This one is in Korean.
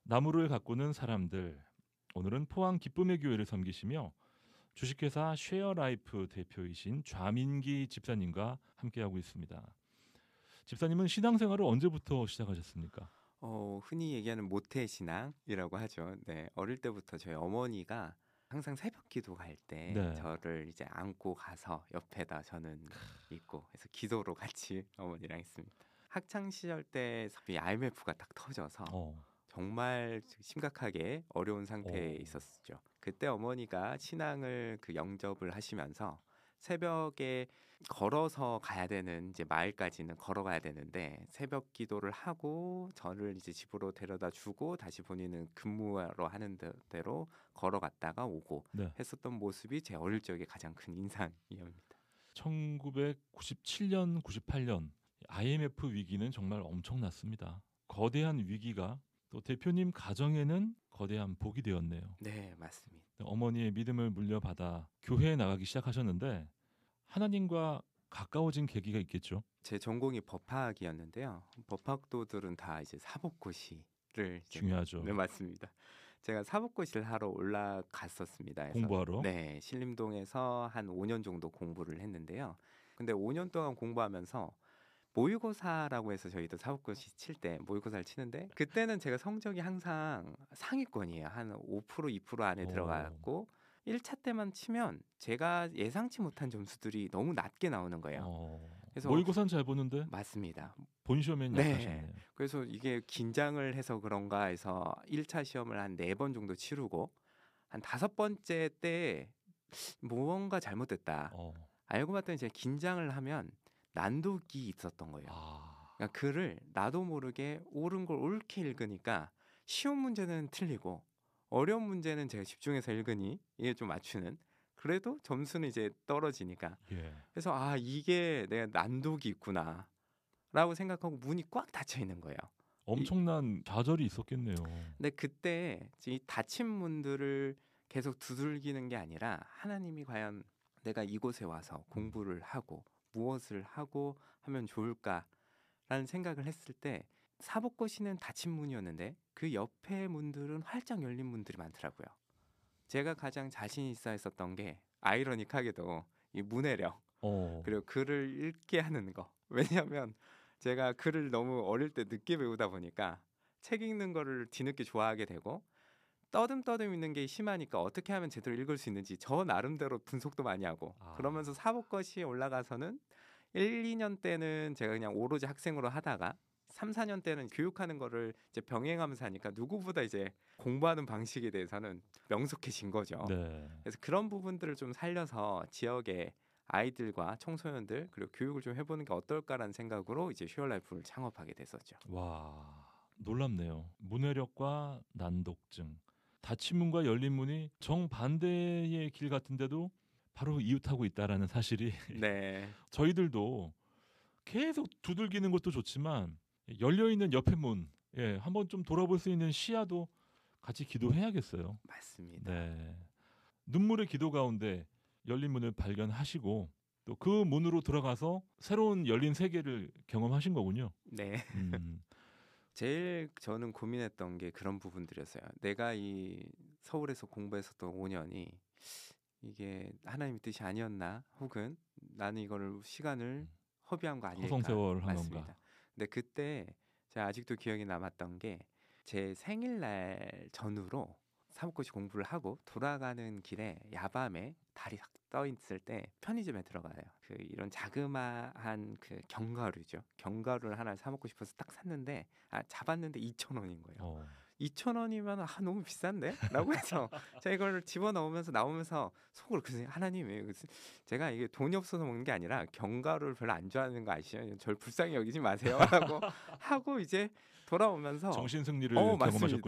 나무를 가꾸는 사람들. 오늘은 포항 기쁨의 교회를 섬기시며 주식회사 쉐어라이프 대표이신 좌민기 집사님과 함께하고 있습니다. 집사님은 신앙생활을 언제부터 시작하셨습니까? 흔히 얘기하는 모태신앙이라고 하죠. 네, 어릴 때부터 저희 어머니가 항상 새벽 기도 갈 때 네. 저를 이제 안고 가서 옆에다 저는 있고 해서 기도로 같이 어머니랑 있습니다. 학창 시절 때 IMF가 딱 터져서 정말 심각하게 어려운 상태에 있었죠. 그때 어머니가 신앙을 영접을 하시면서 새벽에 걸어서 가야 되는 이제 마을까지는 걸어가야 되는데 새벽 기도를 하고 저를 이제 집으로 데려다 주고 다시 본인은 근무하러 하는 대로 걸어갔다가 오고 네. 했었던 모습이 제 어릴 적에 가장 큰 인상이옵니다. 1997년, 98년 IMF 위기는 정말 엄청났습니다. 거대한 위기가 또 대표님 가정에는 거대한 복이 되었네요. 네, 맞습니다. 어머니의 믿음을 물려받아 교회에 나가기 시작하셨는데 하나님과 가까워진 계기가 있겠죠? 제 전공이 법학이었는데요. 법학도들은 다 이제 사법고시를 중요하죠. 네, 맞습니다. 제가 사법고시를 하러 올라갔었습니다. 그래서 공부하러? 네, 신림동에서 한 5년 정도 공부를 했는데요. 근데 5년 동안 공부하면서 모의고사라고 해서 저희도 사법고시 칠 때 모의고사를 치는데 그때는 제가 성적이 항상 상위권이에요. 한 5% 2% 안에 들어갔고 1차 때만 치면 제가 예상치 못한 점수들이 너무 낮게 나오는 거예요. 그래서 모의고사는 잘 보는데? 맞습니다. 본 시험엔 약하셨네요. 그래서 이게 긴장을 해서 그런가 해서 1차 시험을 한 4번 정도 치르고 한 5번째 때 무언가 잘못됐다. 알고 봤더니 제가 긴장을 하면 난독이 있었던 거예요. 그러니까 글을 나도 모르게 옳은 걸 옳게 읽으니까 쉬운 문제는 틀리고 어려운 문제는 제가 집중해서 읽으니 이게 좀 맞추는 그래도 점수는 이제 떨어지니까 그래서 이게 내가 난독이 있구나 라고 생각하고 문이 꽉 닫혀 있는 거예요. 엄청난 좌절이 있었겠네요. 근데 그때 이 닫힌 문들을 계속 두들기는 게 아니라 하나님이 과연 내가 이곳에 와서 공부를 하고 무엇을 하고 하면 좋을까라는 생각을 했을 때 사법고시는 닫힌 문이었는데 그 옆에 문들은 활짝 열린 문들이 많더라고요. 제가 가장 자신 있어 했었던 게 아이러니하게도 이 문해력 그리고 글을 읽게 하는 거. 왜냐하면 제가 글을 너무 어릴 때 늦게 배우다 보니까 책 읽는 거를 뒤늦게 좋아하게 되고 떠듬떠듬 읽는 게 심하니까 어떻게 하면 제대로 읽을 수 있는지 저 나름대로 분석도 많이 하고 그러면서 사법고시에 올라가서는 1, 2년 때는 제가 그냥 오로지 학생으로 하다가 3, 4년 때는 교육하는 거를 이제 병행하면서 하니까 누구보다 이제 공부하는 방식에 대해서는 명석해진 거죠. 네. 그래서 그런 부분들을 좀 살려서 지역의 아이들과 청소년들 그리고 교육을 좀 해보는 게 어떨까라는 생각으로 이제 쉐어라이프를 창업하게 됐었죠. 와, 놀랍네요. 문해력과 난독증, 닫힌 문과 열린 문이 정반대의 길 같은데도 바로 이웃하고 있다라는 사실이 네. 저희들도 계속 두들기는 것도 좋지만 열려있는 옆에 문 한번 좀 돌아볼 수 있는 시야도 같이 기도해야겠어요. 맞습니다. 네. 눈물의 기도 가운데 열린 문을 발견하시고 또 그 문으로 들어가서 새로운 열린 세계를 경험하신 거군요. 네. 제일 저는 고민했던 게 그런 부분들이었어요. 내가 이 서울에서 공부했었던 5년이 이게 하나님의 뜻이 아니었나 혹은 나는 이거를 시간을 허비한 거 아닐까. 허송세월을 한 맞습니다. 건가. 근데 그때 제가 아직도 기억에 남았던 게 제 생일날 전후로 사법고시 공부를 하고 돌아가는 길에 야밤에 달이 딱 떠 있을 때 편의점에 들어가요. 이런 자그마한 견과류죠. 견과류를 하나 사 먹고 싶어서 딱 샀는데 잡았는데 2,000원인 거예요. 2,000원이면 너무 비싼데? 라고 해서 제가 이걸 집어넣으면서 나오면서 속으로 하나님 제가 이게 돈이 없어서 먹는 게 아니라 견과류를 별로 안 좋아하는 거 아시죠? 절 불쌍히 여기지 마세요 라고 하고 이제 돌아오면서 정신 승리를 경험하셨군요.